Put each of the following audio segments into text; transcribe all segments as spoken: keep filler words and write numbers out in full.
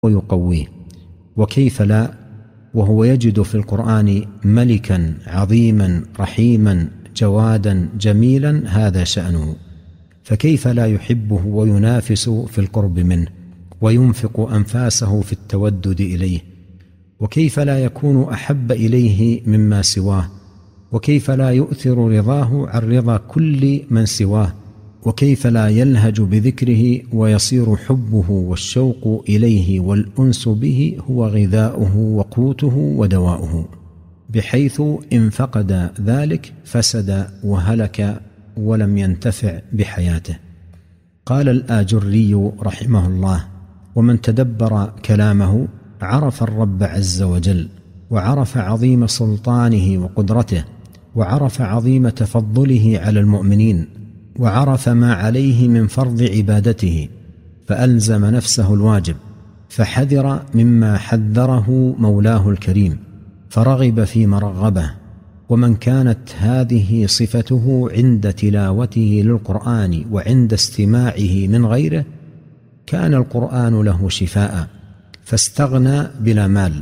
ويقويه. وكيف لا وهو يجد في القرآن ملكا عظيما رحيما جوادا جميلا هذا شأنه، فكيف لا يحبه وينافس في القرب منه وينفق أنفاسه في التودد إليه؟ وكيف لا يكون أحب إليه مما سواه؟ وكيف لا يؤثر رضاه عن رضا كل من سواه؟ وكيف لا يلهج بذكره ويصير حبه والشوق إليه والأنس به هو غذاؤه وقوته ودواؤه، بحيث إن فقد ذلك فسد وهلك ولم ينتفع بحياته. قال الآجري رحمه الله: ومن تدبر كلامه عرف الرب عز وجل، وعرف عظيم سلطانه وقدرته، وعرف عظيم تفضله على المؤمنين، وعرف ما عليه من فرض عبادته، فألزم نفسه الواجب، فحذر مما حذره مولاه الكريم، فرغب فيما رغبه. ومن كانت هذه صفته عند تلاوته للقرآن وعند استماعه من غيره كان القرآن له شفاء، فاستغنى بلا مال،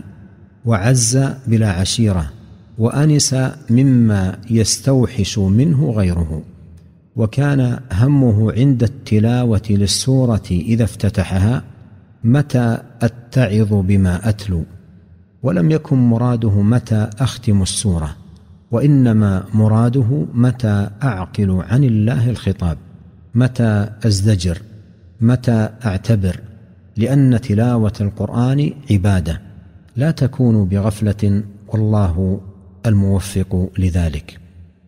وعز بلا عشيرة، وأنس مما يستوحش منه غيره. وكان همه عند التلاوة للسورة إذا افتتحها متى أتعظ بما أتلو، ولم يكن مراده متى أختم السورة، وإنما مراده متى أعقل عن الله الخطاب، متى أزدجر، متى أعتبر، لأن تلاوة القرآن عبادة لا تكون بغفلة، والله الموفق لذلك.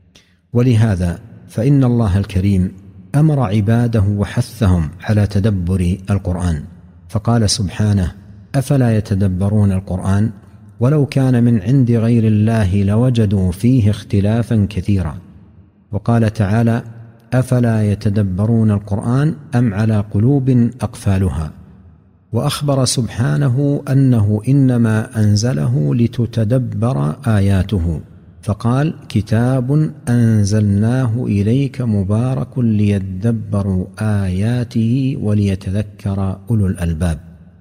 ولهذا فإن الله الكريم أمر عباده وحثهم على تدبر القرآن، فقال سبحانه: أفلا يتدبرون القرآن ولو كان من عند غير الله لوجدوا فيه اختلافا كثيرا. وقال تعالى: أفلا يتدبرون القرآن أم على قلوب أقفالها. وأخبر سبحانه أنه إنما أنزله لتتدبر آياته، فقال: كتاب أنزلناه إليك مبارك ليدبروا آياته وليتذكر أولو الألباب.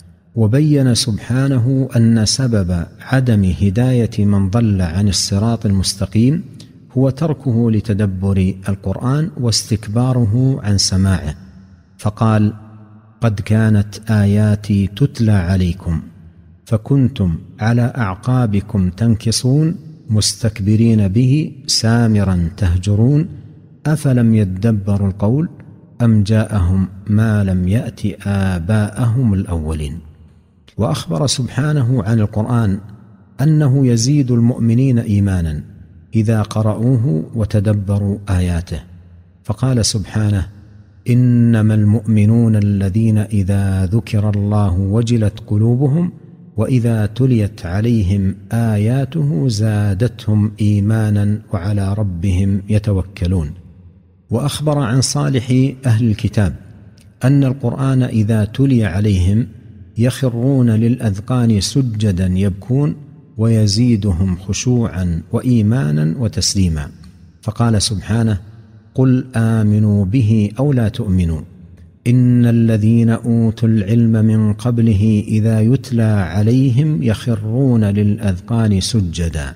وبين سبحانه أن سبب عدم هداية من ضل عن الصراط المستقيم هو تركه لتدبر القرآن واستكباره عن سماعه، فقال: قد كانت آياتي تتلى عليكم فكنتم على أعقابكم تنكصون مستكبرين به سامرا تهجرون أفلم يدبروا القول أم جاءهم ما لم يأت آباءهم الأولين. وأخبر سبحانه عن القرآن أنه يزيد المؤمنين إيمانا إذا قرأوه وتدبروا آياته، فقال سبحانه: إنما المؤمنون الذين إذا ذكر الله وجلت قلوبهم وإذا تليت عليهم آياته زادتهم إيمانا وعلى ربهم يتوكلون. وأخبر عن صالح أهل الكتاب أن القرآن إذا تلي عليهم يخرون للأذقان سجدا يبكون ويزيدهم خشوعا وإيمانا وتسليما، فقال سبحانه: قل آمنوا به أو لا تؤمنوا إن الذين أوتوا العلم من قبله إذا يتلى عليهم يخرون للأذقان سجدا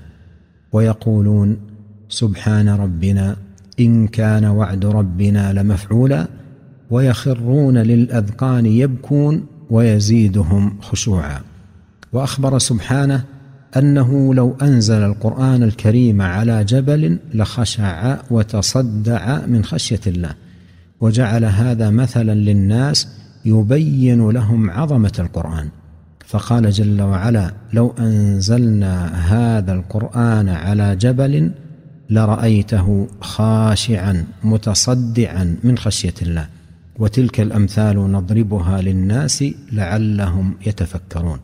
ويقولون سبحان ربنا إن كان وعد ربنا لمفعولا ويخرون للأذقان يبكون ويزيدهم خشوعا. وأخبر سبحانه أنه لو أنزل القرآن الكريم على جبل لخشع وتصدع من خشية الله، وجعل هذا مثلا للناس يبين لهم عظمة القرآن، فقال جل وعلا: لو أنزلنا هذا القرآن على جبل لرأيته خاشعا متصدعا من خشية الله. وتلك الأمثال نضربها للناس لعلهم يتفكرون.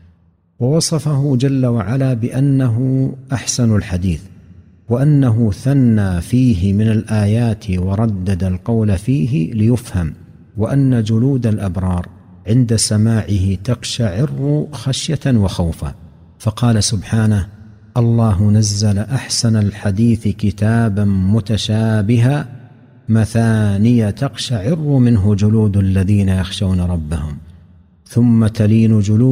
ووصفه جل وعلا بأنه أحسن الحديث، وأنه ثنى فيه من الآيات وردد القول فيه ليفهم، وأن جلود الأبرار عند سماعه تقشعر خشية وخوفا، فقال سبحانه: الله نزل أحسن الحديث كتابا متشابها مثانية تقشعر منه جلود الذين يخشون ربهم ثم تلين جلودهم